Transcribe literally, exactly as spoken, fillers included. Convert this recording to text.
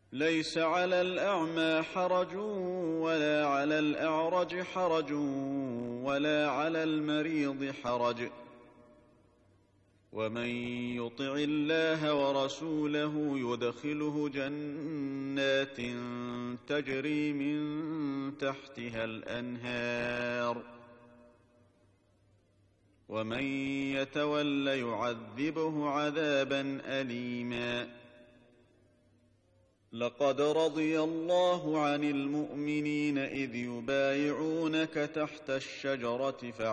ليس على الأعمى حرج ولا على الأعرج حرج ولا على المريض حرج، ومن يطع الله ورسوله يدخله جنات تجري من تحتها الأنهار، ومن يتول يعذبه عذابا أليما. لقد رضي الله عن المؤمنين إذ يبايعونك تحت الشجرة